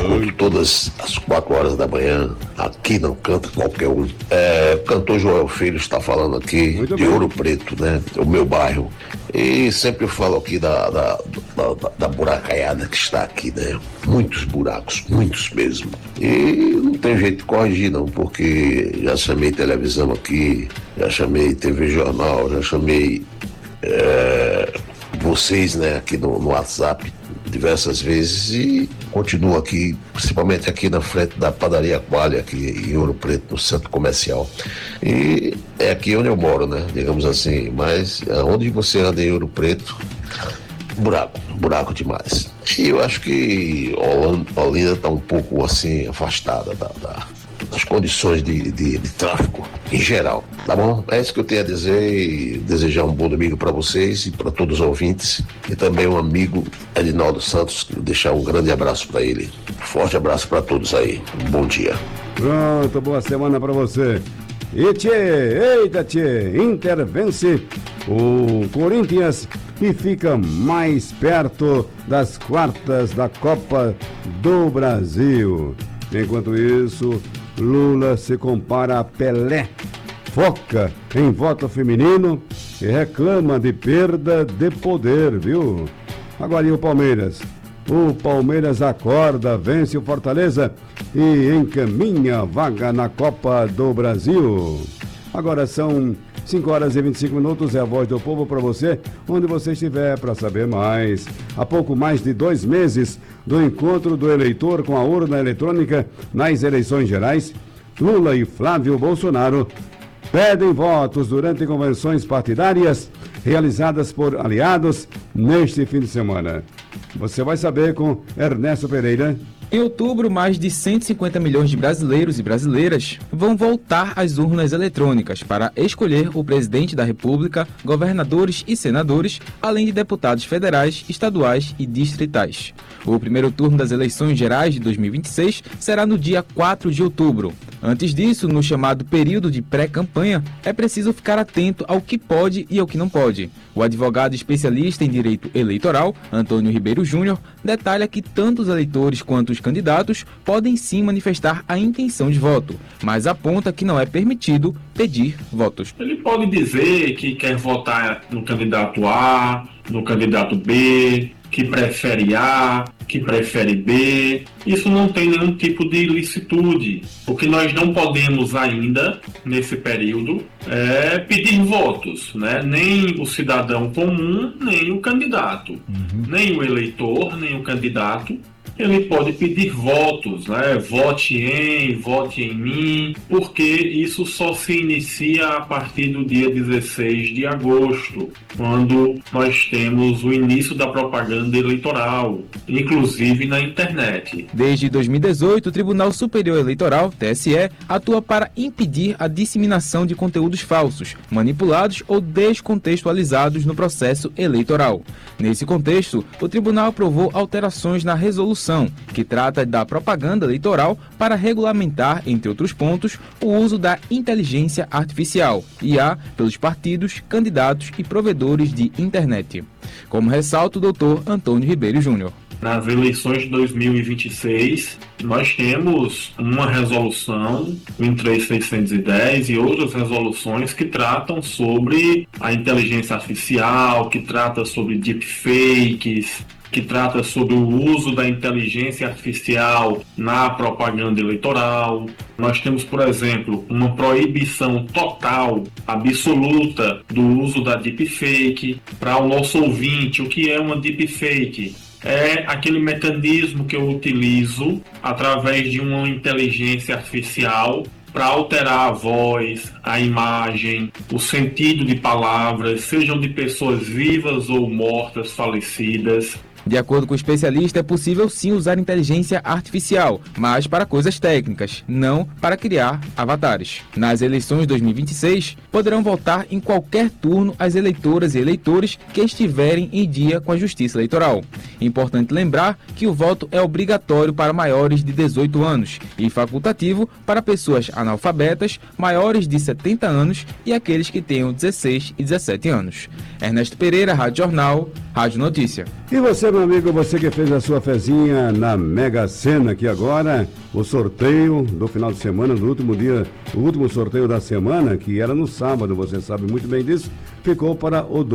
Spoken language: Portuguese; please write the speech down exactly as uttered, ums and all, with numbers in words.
encontro todas as quatro horas da manhã, aqui não canta qualquer um. É, o cantor Joel Filho está falando aqui Muito de bem. Ouro Preto, né? O meu bairro. E sempre falo aqui da, da, da, da buracaiada que está aqui, né? Muitos buracos, muitos mesmo. E não tem jeito de corrigir não, porque já chamei televisão aqui, já chamei T V Jornal, já chamei é, vocês, né, aqui no, no WhatsApp diversas vezes e continuo aqui, principalmente aqui na frente da padaria Qualia, aqui em Ouro Preto, no centro comercial. E é aqui onde eu moro, né, digamos assim, mas onde você anda em Ouro Preto, buraco, buraco demais. E eu acho que Olinda está um pouco assim afastada da, da, das condições de, de, de tráfego em geral, tá bom? É isso que eu tenho a dizer e desejar um bom domingo para vocês e para todos os ouvintes e também um amigo Edinaldo Santos, deixar um grande abraço para ele. Forte abraço para todos aí, um bom dia. Pronto, boa semana para você. E tchê, eita tchê, Inter vence o Corinthians e fica mais perto das quartas da Copa do Brasil. Enquanto isso, Lula se compara a Pelé, foca em voto feminino e reclama de perda de poder, viu? Agora e o Palmeiras? O Palmeiras acorda, vence o Fortaleza e encaminha vaga na Copa do Brasil. Agora são cinco horas e vinte e cinco minutos, é a Voz do Povo para você, onde você estiver para saber mais. Há pouco mais de dois meses do encontro do eleitor com a urna eletrônica nas eleições gerais, Lula e Flávio Bolsonaro pedem votos durante convenções partidárias realizadas por aliados neste fim de semana. Você vai saber com Ernesto Pereira. Em outubro, mais de cento e cinquenta milhões de brasileiros e brasileiras vão voltar às urnas eletrônicas para escolher o presidente da República, governadores e senadores, além de deputados federais, estaduais e distritais. O primeiro turno das eleições gerais de dois mil e vinte e seis será no dia quatro de outubro. Antes disso, no chamado período de pré-campanha, é preciso ficar atento ao que pode e ao que não pode. O advogado especialista em direito eleitoral, Antônio Ribeiro Júnior, detalha que tanto os eleitores quanto os candidatos podem sim manifestar a intenção de voto, mas aponta que não é permitido pedir votos. Ele pode dizer que quer votar no candidato A, no candidato B, que prefere A, que prefere B. Isso não tem nenhum tipo de ilicitude. O que nós não podemos ainda, nesse período, é pedir votos, né? Nem o cidadão comum, nem o candidato. Uhum. Nem o eleitor, nem o candidato. Ele pode pedir votos, né? Vote em, vote em mim, porque isso só se inicia a partir do dia dezesseis de agosto, quando nós temos o início da propaganda eleitoral, inclusive na internet. Desde dois mil e dezoito, o Tribunal Superior Eleitoral, T S E, atua para impedir a disseminação de conteúdos falsos, manipulados ou descontextualizados no processo eleitoral. Nesse contexto, o tribunal aprovou alterações na resolução que trata da propaganda eleitoral para regulamentar, entre outros pontos, o uso da inteligência artificial, I A, pelos partidos, candidatos e provedores de internet. Como ressalta o doutor Antônio Ribeiro Júnior. Nas eleições de dois mil e vinte e seis, nós temos uma resolução, o I N três seiscentos e dez, e outras resoluções que tratam sobre a inteligência artificial, que trata sobre deepfakes, que trata sobre o uso da inteligência artificial na propaganda eleitoral. Nós temos, por exemplo, uma proibição total, absoluta, do uso da deepfake. Para o nosso ouvinte, o que é uma deepfake? É aquele mecanismo que eu utilizo através de uma inteligência artificial para alterar a voz, a imagem, o sentido de palavras, sejam de pessoas vivas ou mortas, falecidas. De acordo com o especialista, é possível sim usar inteligência artificial, mas para coisas técnicas, não para criar avatares. Nas eleições de dois mil e vinte e seis, poderão votar em qualquer turno as eleitoras e eleitores que estiverem em dia com a Justiça Eleitoral. Importante lembrar que o voto é obrigatório para maiores de dezoito anos e facultativo para pessoas analfabetas, maiores de setenta anos e aqueles que tenham dezesseis e dezessete anos. Ernesto Pereira, Rádio Jornal, Rádio Notícia. E você, meu meu amigo, você que fez a sua fezinha na Mega Sena aqui agora, o sorteio do final de semana, do último dia, o último sorteio da semana, que era no sábado, você sabe muito bem disso, ficou para o